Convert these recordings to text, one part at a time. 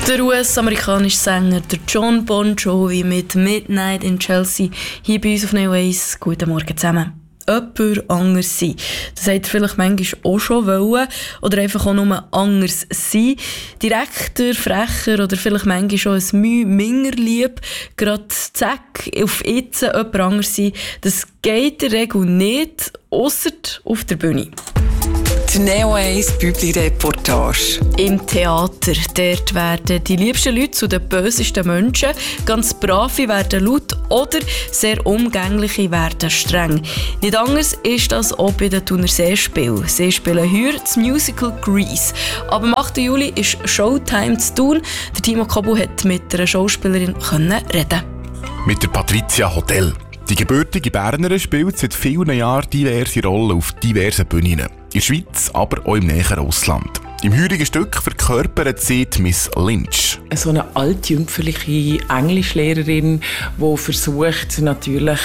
Der US-amerikanische Sänger der John Bon Jovi mit «Midnight in Chelsea» hier bei uns auf Neo 1. Guten Morgen zusammen. Jemand anders sein. Das hätte vielleicht manchmal auch schon wollen oder einfach auch nur anders sein. Direkter, frecher oder vielleicht manchmal schon ein Mühe minder lieb. Gerade zack, auf jetzt jemand anders sein. Das geht in der Regel nicht, ausser auf der Bühne. Die Neo 1 Bübli-Reportage. Im Theater. Dort werden die liebsten Leute zu den bösesten Menschen. Ganz brave werden laut oder sehr umgängliche werden streng. Nicht anders ist das auch bei den Thunerseespielen. Sie spielen heute das Musical Grease. Aber am 8. Juli ist Showtime zu tun. Der Timo Kobu hat mit einer Schauspielerin reden. Mit der Patricia Hotel. Die gebürtige Bernerin spielt seit vielen Jahren diverse Rollen auf diversen Bühnen. In der Schweiz, aber auch im näheren Ausland. Im heutigen Stück verkörpert sie Miss Lynch. So eine altjüngferliche Englischlehrerin, die versucht, natürlich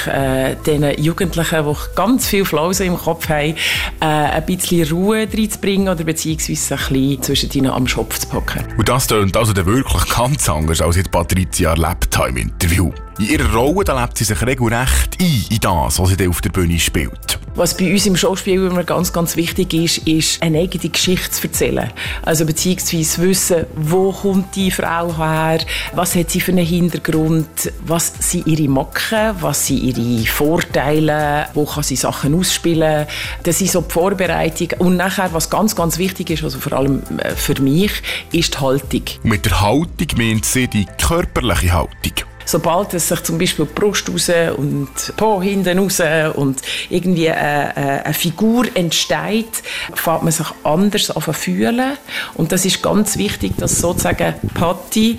den Jugendlichen, die ganz viel Flausen im Kopf haben, ein bisschen Ruhe reinzubringen oder beziehungsweise ein bisschen zwischen ihnen am Schopf zu packen. Und das tönt also wirklich ganz anders, als ich Patricia erlebt habe im Interview. In ihrer Rolle da lebt sie sich regelrecht ein in das, was sie auf der Bühne spielt. Was bei uns im Schauspiel immer ganz, ganz wichtig ist eine eigene Geschichte zu erzählen. Also beziehungsweise wissen, wo kommt die Frau her, was hat sie für einen Hintergrund, was sind ihre Macken, was sind ihre Vorteile, wo kann sie Sachen ausspielen. Das ist so die Vorbereitung. Und nachher, was ganz, ganz wichtig ist, also vor allem für mich, ist die Haltung. Und mit der Haltung meint sie die körperliche Haltung. Sobald es sich zum Beispiel die Brust raus und die Po hinten raus und irgendwie eine Figur entsteht, fängt man sich anders an zu fühlen. Und das ist ganz wichtig, dass sozusagen Patti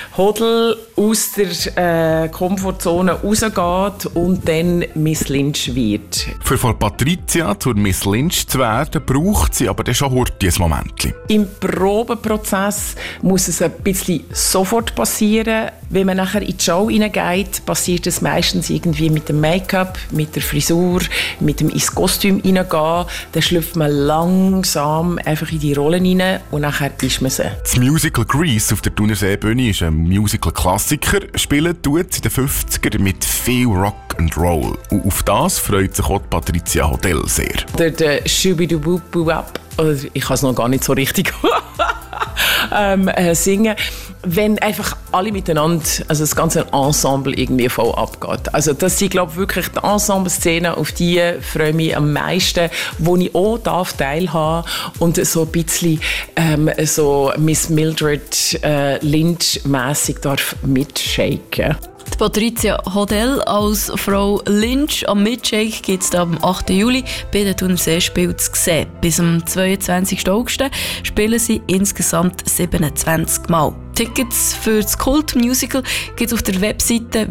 Hodel aus der Komfortzone rausgeht und dann Miss Lynch wird. Für von Patricia zur Miss Lynch zu werden, braucht sie aber dann schon heute ein Moment. Im Probenprozess muss es ein bisschen sofort passieren. Wenn man nachher in die Show hineingeht, passiert es meistens irgendwie mit dem Make-up, mit der Frisur, mit dem ins Kostüm hineingehen. Dann schlüpft man langsam einfach in die Rollen hinein und nachher ist man sie. Das Musical Grease auf der Thunerseebühne ist ein Musical-Klassiker. Spielen tut es in den 50er mit viel Rock'n'Roll. Und auf das freut sich auch Patricia Hotel sehr. Der Schubidububuab, ich kann es noch gar nicht so richtig singen, wenn einfach alle miteinander, also das ganze Ensemble irgendwie voll abgeht. Also das sind, glaube ich, wirklich die Ensemble-Szenen, auf die freue ich mich am meisten, wo ich auch teilhaben darf und so ein bisschen so Miss Mildred Lynch-mässig darf mitshaken. Die Patricia Hodel als Frau Lynch am Mitshake gibt es am 8. Juli bei den Thunerseespielen zu sehen. Bis am 22. August spielen sie insgesamt 27 Mal. Tickets für das Kult-Musical gibt es auf der Webseite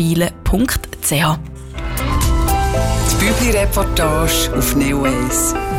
www.thunerseespiele.ch. Die Bübli-Reportage auf Neo 1.